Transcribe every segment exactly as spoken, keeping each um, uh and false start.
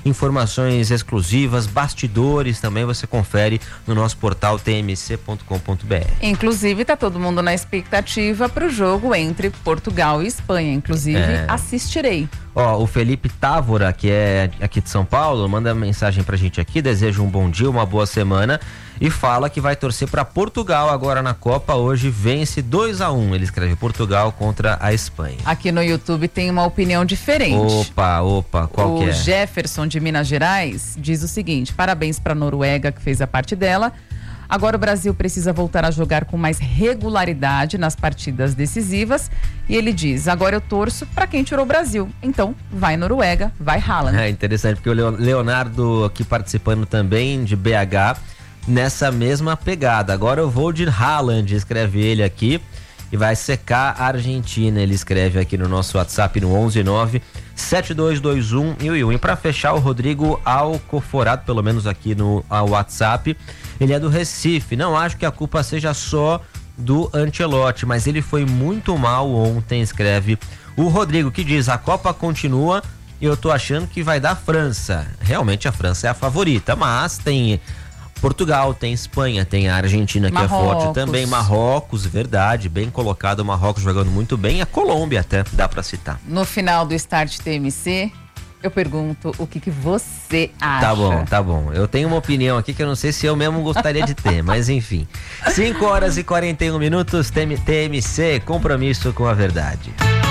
informações exclusivas, bastidores também você confere no nosso portal t m c ponto com ponto b r. Inclusive tá todo mundo na expectativa para o jogo entre Portugal e Espanha, inclusive é. assistirei. Ó, o Felipe Távora, que é aqui de São Paulo, manda mensagem pra gente aqui, deseja um bom dia, uma boa semana e fala que vai torcer pra Portugal agora na Copa. Hoje vence dois a um, ele escreve Portugal contra a Espanha. Aqui no YouTube tem uma opinião diferente. Opa, opa, qual o que é? O Jefferson de Minas Gerais diz o seguinte: parabéns pra Noruega que fez a parte dela. Agora o Brasil precisa voltar a jogar com mais regularidade nas partidas decisivas. E ele diz, agora eu torço para quem tirou o Brasil. Então, vai Noruega, vai Haaland. É interessante, porque o Leonardo aqui participando também de B H, nessa mesma pegada. Agora eu vou de Haaland, escreve ele aqui, e vai secar a Argentina. Ele escreve aqui no nosso WhatsApp no onze nove sete dois dois um e um. E para fechar, o Rodrigo Alcoforado, pelo menos aqui no WhatsApp, ele é do Recife. Não acho que a culpa seja só do Ancelotti, mas ele foi muito mal ontem, escreve o Rodrigo, que diz, a Copa continua e eu tô achando que vai dar França. Realmente a França é a favorita, mas tem Portugal, tem Espanha, tem a Argentina que Marrocos. É forte também, Marrocos, verdade, bem colocado, o Marrocos jogando muito bem, a Colômbia até, dá pra citar. No final do Start T M C, eu pergunto o que, que você acha. Tá bom, tá bom. Eu tenho uma opinião aqui que eu não sei se eu mesmo gostaria de ter, mas enfim. cinco horas e quarenta e um minutos, T M C, compromisso com a verdade.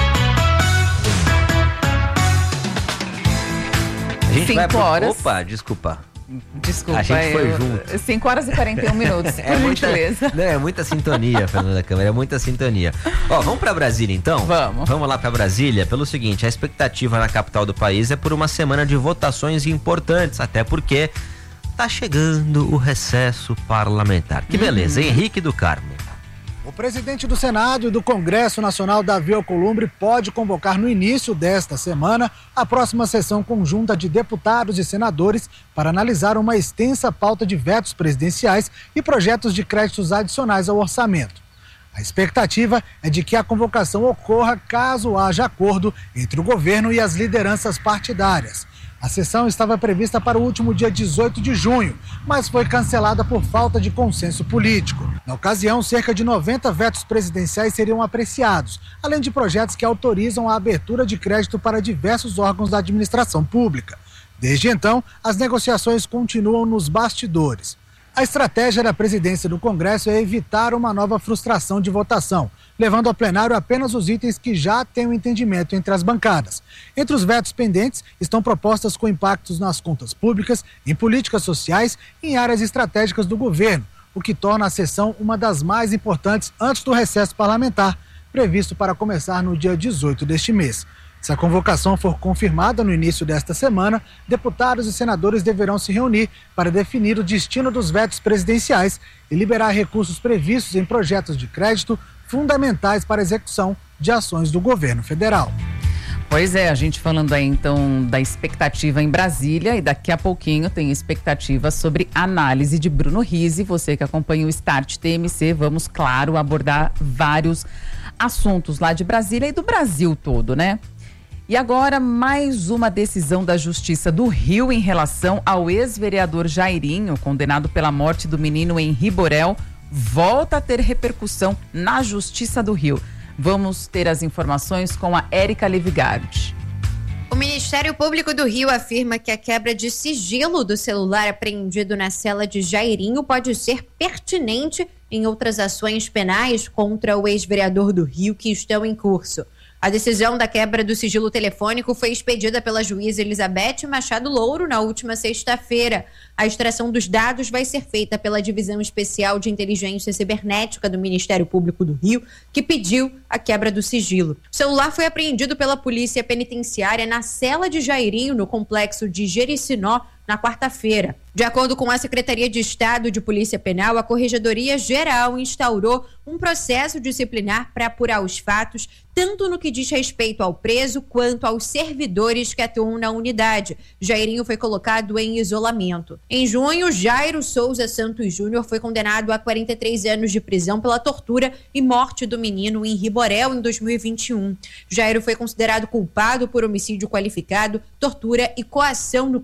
A gente cinco vai pro... horas. Opa, desculpa. Desculpa, a gente foi eu... junto. cinco horas e quarenta e um minutos, por é muita, gentileza. Não, é muita sintonia, Fernanda Câmara, é muita sintonia. Ó, vamos pra Brasília então? Vamos. Vamos lá pra Brasília, pelo seguinte, a expectativa na capital do país é por uma semana de votações importantes, até porque tá chegando o recesso parlamentar. Que beleza, uhum. Henrique do Carmo. O presidente do Senado e do Congresso Nacional, Davi Alcolumbre, pode convocar no início desta semana a próxima sessão conjunta de deputados e senadores para analisar uma extensa pauta de vetos presidenciais e projetos de créditos adicionais ao orçamento. A expectativa é de que a convocação ocorra caso haja acordo entre o governo e as lideranças partidárias. A sessão estava prevista para o último dia dezoito de junho, mas foi cancelada por falta de consenso político. Na ocasião, cerca de noventa vetos presidenciais seriam apreciados, além de projetos que autorizam a abertura de crédito para diversos órgãos da administração pública. Desde então, as negociações continuam nos bastidores. A estratégia da presidência do Congresso é evitar uma nova frustração de votação, levando ao plenário apenas os itens que já têm um entendimento entre as bancadas. Entre os vetos pendentes estão propostas com impactos nas contas públicas, em políticas sociais e em áreas estratégicas do governo, o que torna a sessão uma das mais importantes antes do recesso parlamentar, previsto para começar no dia dezoito deste mês. Se a convocação for confirmada no início desta semana, deputados e senadores deverão se reunir para definir o destino dos vetos presidenciais e liberar recursos previstos em projetos de crédito fundamentais para a execução de ações do governo federal. Pois é, a gente falando aí então da expectativa em Brasília, e daqui a pouquinho tem expectativa sobre análise de Bruno Rizzi. Você que acompanha o Start T M C, vamos, claro, abordar vários assuntos lá de Brasília e do Brasil todo, né? E agora, mais uma decisão da Justiça do Rio em relação ao ex-vereador Jairinho, condenado pela morte do menino Henri Borel, volta a ter repercussão na Justiça do Rio. Vamos ter as informações com a Érica Levigard. O Ministério Público do Rio afirma que a quebra de sigilo do celular apreendido na cela de Jairinho pode ser pertinente em outras ações penais contra o ex-vereador do Rio que estão em curso. A decisão da quebra do sigilo telefônico foi expedida pela juíza Elizabeth Machado Louro na última sexta-feira. A extração dos dados vai ser feita pela Divisão Especial de Inteligência Cibernética do Ministério Público do Rio, que pediu a quebra do sigilo. O celular foi apreendido pela Polícia Penitenciária na cela de Jairinho, no complexo de Jericinó, na quarta-feira. De acordo com a Secretaria de Estado de Polícia Penal, a Corregedoria Geral instaurou um processo disciplinar para apurar os fatos, tanto no que diz respeito ao preso quanto aos servidores que atuam na unidade. Jairinho foi colocado em isolamento. Em junho, Jairo Souza Santos Júnior foi condenado a quarenta e três anos de prisão pela tortura e morte do menino Henri Borel em dois mil e vinte e um. Jairo foi considerado culpado por homicídio qualificado, tortura e coação no